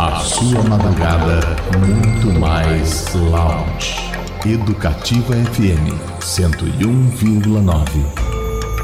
A sua madrugada muito mais lounge. Educativa FM 101,9.